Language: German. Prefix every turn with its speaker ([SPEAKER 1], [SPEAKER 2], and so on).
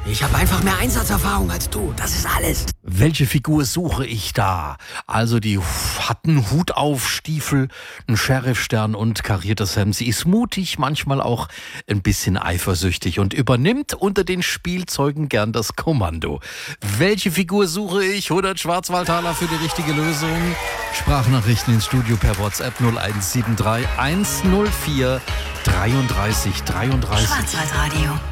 [SPEAKER 1] Ich habe einfach mehr Einsatzerfahrung als du. Das ist alles.
[SPEAKER 2] Welche Figur suche ich da? Also die hat einen Hut auf, Stiefel, einen Sheriffstern und kariertes Hemd. Sie ist mutig, manchmal auch ein bisschen eifersüchtig und übernimmt unter den Spielzeugen gern das Kommando. Welche Figur suche ich? 100 Schwarzwaldtaler für die richtige Lösung. Sprachnachrichten ins Studio per WhatsApp 0173 104 33 33.
[SPEAKER 3] Schwarzwaldradio.